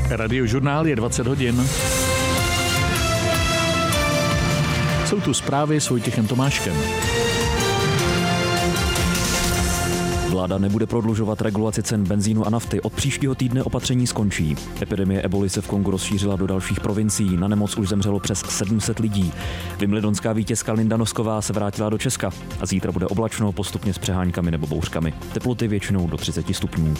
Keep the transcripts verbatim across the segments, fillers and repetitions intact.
Radiožurnál je dvacet hodin. Jsou tu zprávy s Vojtěchem Tomáškem. Vláda nebude prodlužovat regulaci cen benzínu a nafty. Od příštího týdne opatření skončí. Epidemie eboli se v Kongu rozšířila do dalších provincií. Na nemoc už zemřelo přes sedm set lidí. Wimbledonská vítězka Linda Nosková se vrátila do Česka. A zítra bude oblačno, postupně s přeháňkami nebo bouřkami. Teploty většinou do třicet stupňů.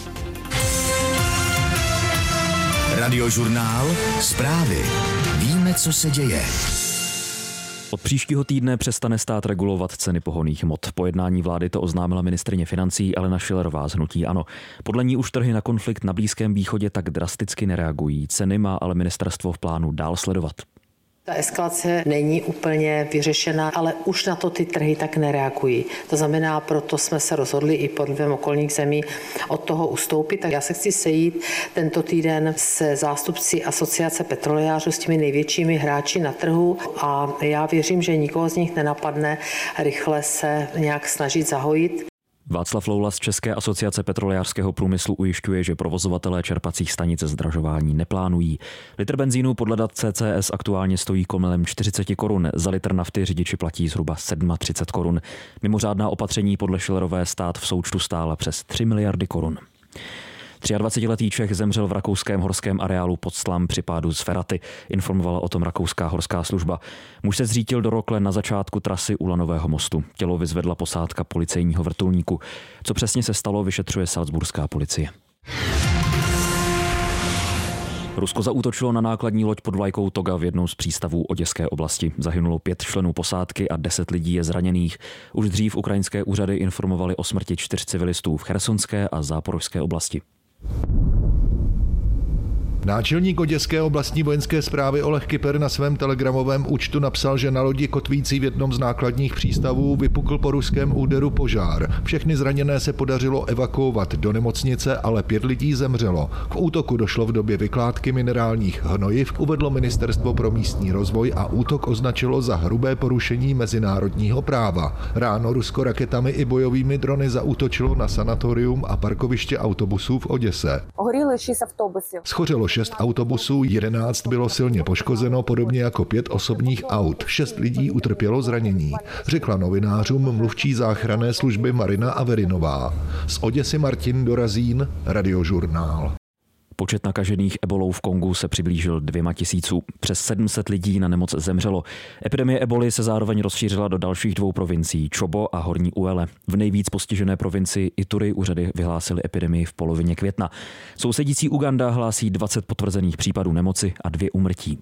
Radiožurnál. Zprávy. Víme, co se děje. Od příštího týdne přestane stát regulovat ceny pohonných hmot. Po jednání vlády to oznámila ministryně financí Alena Schillerová z hnutí ANO. Podle ní už trhy na konflikt na Blízkém východě tak drasticky nereagují. Ceny má ale ministerstvo v plánu dál sledovat. Ta eskalace není úplně vyřešena, ale už na to ty trhy tak nereagují. To znamená, proto jsme se rozhodli i pod vlivem okolních zemí od toho ustoupit. Tak já se chci sejít tento týden se zástupci asociace petrolejářů, s těmi největšími hráči na trhu a já věřím, že nikoho z nich nenapadne rychle se nějak snažit zahojit. Václav Loula z České asociace petrolejářského průmyslu ujišťuje, že provozovatelé čerpacích stanic zdražování neplánují. Litr benzínu podle dat C C S aktuálně stojí kolem čtyřicet korun, za litr nafty řidiči platí zhruba třicet sedm korun. Mimořádná opatření podle Schillerové stát v součtu stála přes tři miliardy korun. dvacetitříletý Čech zemřel v rakouském horském areálu pod Slam při pádu z Feraty, informovala o tom rakouská horská služba. Muž se zřítil do rokle na začátku trasy u Lanového mostu. Tělo vyzvedla posádka policejního vrtulníku. Co přesně se stalo, vyšetřuje salzburská policie. Rusko zaútočilo na nákladní loď pod vlajkou Toga v jednou z přístavů oděské oblasti. Zahynulo pět členů posádky a deset lidí je zraněných. Už dřív ukrajinské úřady informovaly o smrti čtyř civilistů v chersonské a záporožské oblasti. Náčelník oděské oblastní vojenské správy Oleh Kyper na svém telegramovém účtu napsal, že na lodi kotvící v jednom z nákladních přístavů vypukl po ruském úderu požár. Všechny zraněné se podařilo evakuovat do nemocnice, ale pět lidí zemřelo. K útoku došlo v době vykládky minerálních hnojiv, uvedlo Ministerstvo pro místní rozvoj a útok označilo za hrubé porušení mezinárodního práva. Ráno Rusko raketami i bojovými drony zaútočilo na sanatorium a parkoviště autobusů v Oděse. Schořelo šest autobusů, jedenáct bylo silně poškozeno, podobně jako pět osobních aut. Šest lidí utrpělo zranění, řekla novinářům mluvčí záchranné služby Marina Averinová. Z Oděsy Martin Dorazín, Radiožurnál. Počet nakažených ebolou v Kongu se přiblížil dvěma tisíců. Přes sedm set lidí na nemoc zemřelo. Epidemie eboli se zároveň rozšířila do dalších dvou provincií, Čobo a Horní Uele. V nejvíc postižené provincii Ituri úřady vyhlásily epidemii v polovině května. Sousedící Uganda hlásí dvacet potvrzených případů nemoci a dvě úmrtí.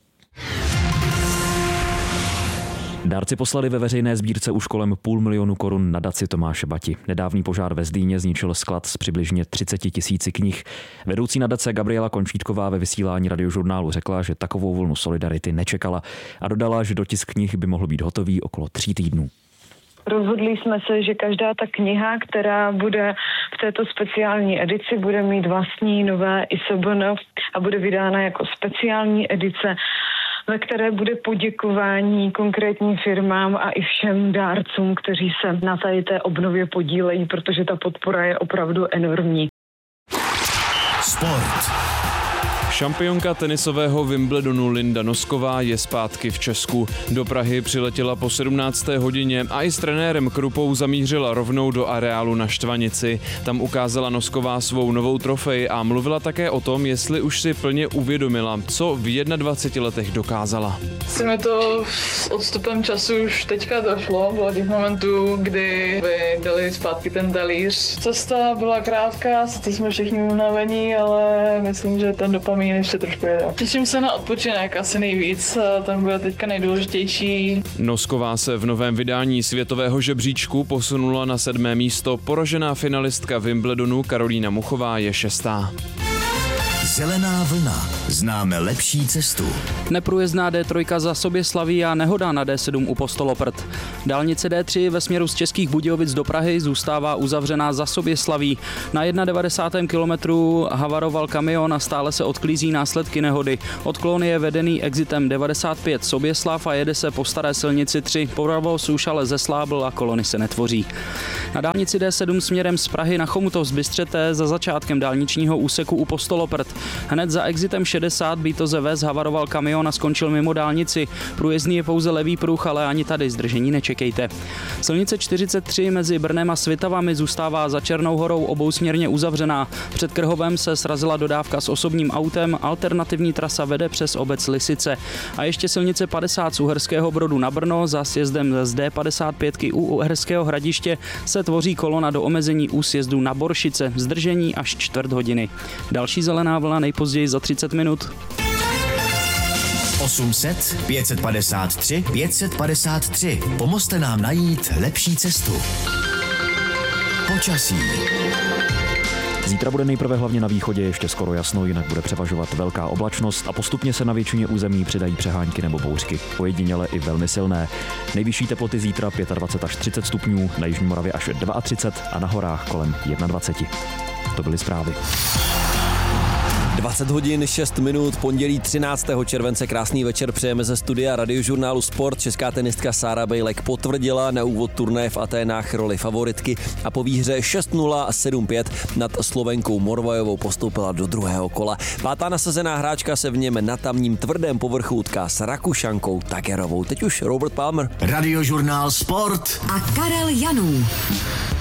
Dárci poslali ve veřejné sbírce už kolem půl milionu korun nadaci Tomáše Bati. Nedávný požár ve Zdýně zničil sklad s přibližně třiceti tisíci knih. Vedoucí nadace Gabriela Končítková ve vysílání Radiožurnálu řekla, že takovou vlnu solidarity nečekala a dodala, že dotisk knih by mohl být hotový okolo tří týdnů. Rozhodli jsme se, že každá ta kniha, která bude v této speciální edici, bude mít vlastní nové I S B N a bude vydána jako speciální edice, ve které bude poděkování konkrétním firmám a i všem dárcům, kteří se na tady té obnově podílejí, protože ta podpora je opravdu enormní. Sport. Šampionka tenisového Wimbledonu Linda Nosková je zpátky v Česku. Do Prahy přiletěla po sedmnácté hodině a i s trenérem Krupou zamířila rovnou do areálu na Štvanici. Tam ukázala Nosková svou novou trofej a mluvila také o tom, jestli už si plně uvědomila, co v dvaceti jedné letech dokázala. Si mi to s odstupem času už teďka došlo, bylo těch momentů, kdy by dali zpátky ten talíř. Cesta byla krátká, teď jsme všichni unavení, ale myslím, že ten dopamin ještě trošku jede. Těším se na odpočinek asi nejvíc, ten bude teďka nejdůležitější. Nosková se v novém vydání světového žebříčku posunula na sedmé místo, poražená finalistka Wimbledonu Karolína Muchová je šestá. Zelená vlna. Známe lepší cestu. Neprůjezdná D tři za Soběslaví a nehoda na D sedm u Postoloprt. Dálnice D tři ve směru z Českých Budějovic do Prahy zůstává uzavřená za Soběslaví. Na devadesátém prvním kilometru havaroval kamion a stále se odklízí následky nehody. Odklon je vedený exitem devadesát pět Soběslav a jede se po staré silnici tři. Provoz už ale zeslábl a kolony se netvoří. Na dálnici D sedm směrem z Prahy na Chomutov z Bystřete za začátkem dálničního úseku u Postoloprt Štart. Hned za exitem šedesát Bítoze Ves havaroval kamion a skončil mimo dálnici. Průjezdný je pouze levý pruh, ale ani tady zdržení nečekejte. Silnice čtyřicet tři mezi Brnem a Svitavami zůstává za Černou horou obousměrně uzavřená. Před Krhovem se srazila dodávka s osobním autem, alternativní trasa vede přes obec Lisice. A ještě silnice padesát z Uherského Brodu na Brno, za sjezdem z D padesát pět u Uherského Hradiště se tvoří kolona do omezení u sjezdu na Boršice, zdržení až čtvrt hodiny. Další zelená vlna nejpozději za třicet minut. osm set pět set padesát tři pět set padesát tři. Pomozte nám najít lepší cestu. Počasí. Zítra bude nejprve hlavně na východě ještě skoro jasno, jinak bude převažovat velká oblačnost a postupně se na většině území přidají přehánky nebo bouřky. Ojediněle i velmi silné. Nejvyšší teploty zítra dvacet pět až třicet stupňů, na jižní Moravě až třicet dva a na horách kolem dvacet jedna. To byly zprávy. dvacet hodin šest minut, pondělí třináctého července, krásný večer přejeme ze studia Radiožurnálu Sport. Česká tenistka Sára Bejlek potvrdila na úvod turnaje v Aténách roli favoritky a po výhře šest nula a sedm pět nad Slovenkou Morvajovou postoupila do druhého kola. Pátá nasazená hráčka se v něm na tamním tvrdém povrchu utká s Rakušankou Takerovou. Teď už Robert Palmer. Radiožurnál Sport a Karel Janů.